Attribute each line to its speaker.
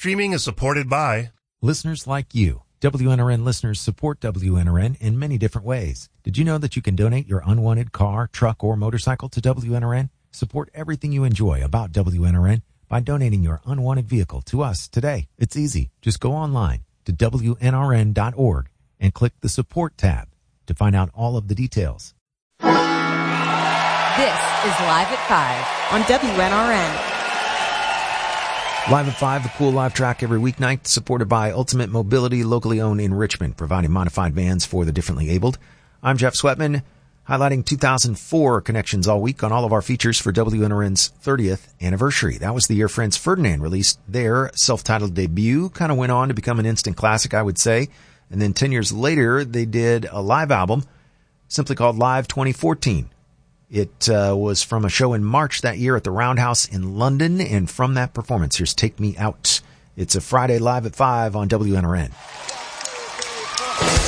Speaker 1: streaming is supported by
Speaker 2: listeners like you. WNRN listeners support WNRN in many different ways. Did you know that you can donate your unwanted car, truck, or motorcycle to WNRN? Support everything you enjoy about WNRN by donating your unwanted vehicle to us today. It's easy. Just go online to WNRN.org and click the support tab to find out all of the details.
Speaker 3: This is Live at 5 on WNRN.
Speaker 2: Live at 5, the cool live track every weeknight, supported by Ultimate Mobility, locally owned in Richmond, providing modified vans for the differently abled. I'm Jeff Sweatman, highlighting 2004 connections all week on all of our features for WNRN's 30th anniversary. That was the year Franz Ferdinand released their self-titled debut. Kind of went on to become an instant classic, I would say. And then 10 years later, they did a live album simply called Live 2014. It was from a show in March that year at the Roundhouse in London, and from that performance, here's Take Me Out. It's a Friday Live at 5 on WNRN.